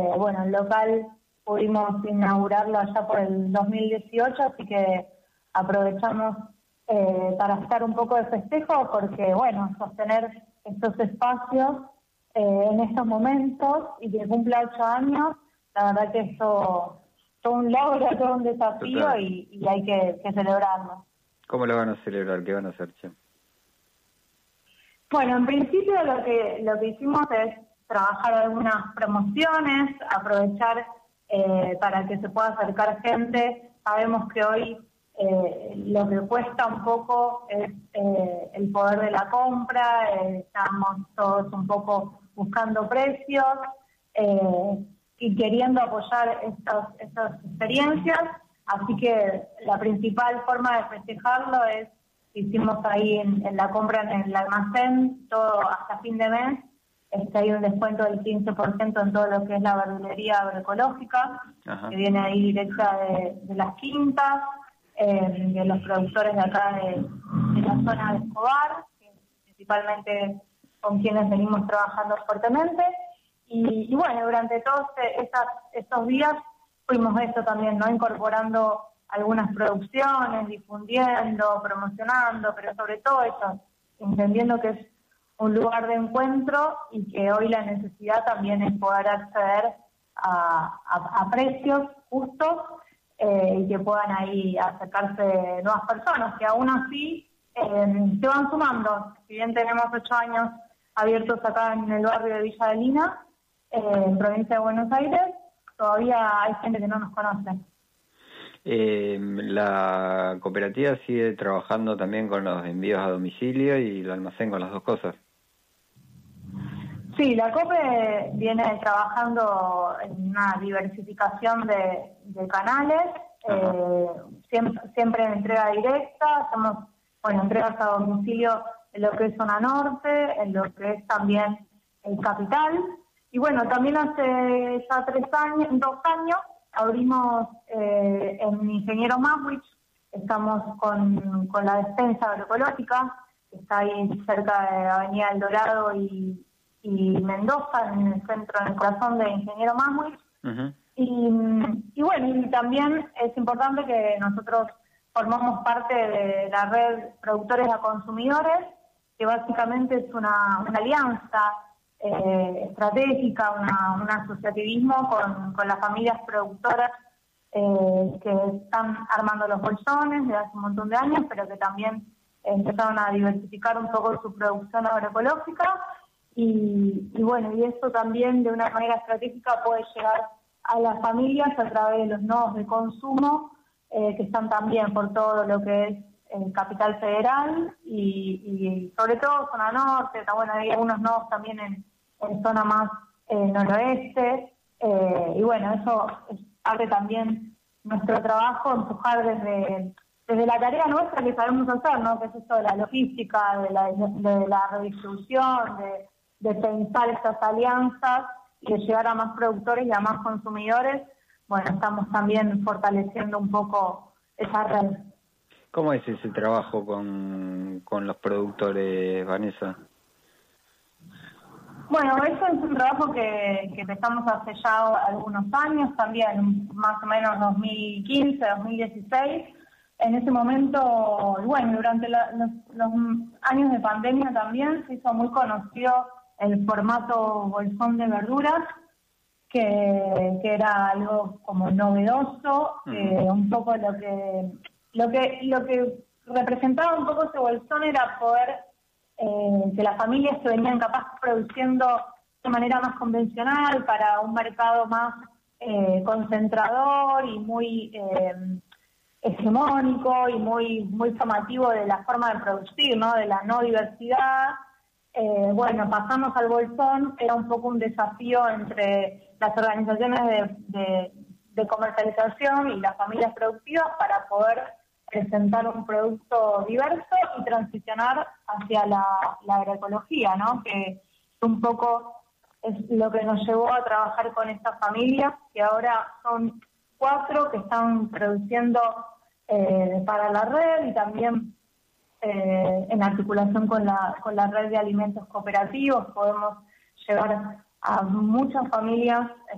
bueno, el local pudimos inaugurarlo allá por el 2018, así que aprovechamos para estar un poco de festejo, porque, bueno, sostener estos espacios en estos momentos y que cumpla 8 años, la verdad que esto todo un logro, todo un desafío y hay que celebrarlo. ¿Cómo lo van a celebrar? ¿Qué van a hacer, Che? Bueno, en principio lo que hicimos es trabajar algunas promociones, aprovechar para que se pueda acercar gente. Sabemos que hoy lo que cuesta un poco es el poder de la compra, estamos todos un poco buscando precios y queriendo apoyar estas experiencias, así que la principal forma de festejarlo es que hicimos ahí en la compra en el almacén, todo hasta fin de mes, hay un descuento del 15% en todo lo que es la verdulería agroecológica, que viene ahí directa de las quintas, de los productores de acá de la zona de Escobar, que principalmente con quienes venimos trabajando fuertemente. Y bueno, durante todos estos días fuimos esto también, ¿no? Incorporando algunas producciones, difundiendo, promocionando, pero sobre todo eso, entendiendo que es un lugar de encuentro y que hoy la necesidad también es poder acceder a precios justos y que puedan ahí acercarse nuevas personas, que aún así se van sumando. Si bien tenemos 8 años abiertos acá en el barrio de Villa de Lina, en provincia de Buenos Aires, todavía hay gente que no nos conoce. La cooperativa sigue trabajando también con los envíos a domicilio y el almacén, con las dos cosas. Sí, la COPE viene trabajando en una diversificación de canales, siempre en entrega directa, hacemos entregas a domicilio en lo que es zona norte, en lo que es también el capital. Y bueno, también hace ya 2 años, abrimos en Ingeniero Maswich, estamos con la despensa agroecológica, que está ahí cerca de Avenida El Dorado y Mendoza, en el centro, en el corazón de Ingeniero Maswich. Y bueno, y también es importante que nosotros formamos parte de la red Productores a Consumidores, que básicamente es una alianza estratégica, un asociativismo con las familias productoras que están armando los bolsones desde hace un montón de años, pero que también empezaron a diversificar un poco su producción agroecológica y bueno, y eso también de una manera estratégica puede llegar a las familias a través de los nodos de consumo que están también por todo lo que es en Capital Federal y sobre todo zona norte, bueno, hay algunos nodos también en zona más noroeste, y bueno, eso es parte también nuestro trabajo, empujar desde la tarea nuestra que sabemos hacer, ¿no? Que es esto de la logística, de la redistribución, de pensar estas alianzas y de llegar a más productores y a más consumidores. Bueno, estamos también fortaleciendo un poco esa red. ¿Cómo es ese trabajo con los productores, Vanessa? Bueno, eso es un trabajo que empezamos hace ya algunos años, también más o menos 2015, 2016. En ese momento, bueno, durante los años de pandemia también se hizo muy conocido el formato bolsón de verduras, que era algo como novedoso, un poco lo que representaba un poco ese bolsón era poder que las familias se venían capaz produciendo de manera más convencional para un mercado más concentrador y muy hegemónico y muy formativo de la forma de producir, ¿no? De la no diversidad. Bueno, pasamos al bolsón, era un poco un desafío entre las organizaciones de comercialización y las familias productivas para poder presentar un producto diverso y transicionar hacia la agroecología, ¿no? Que un poco es lo que nos llevó a trabajar con estas familias, que ahora son 4 que están produciendo para la red y también en articulación con la red de alimentos cooperativos podemos llevar a muchas familias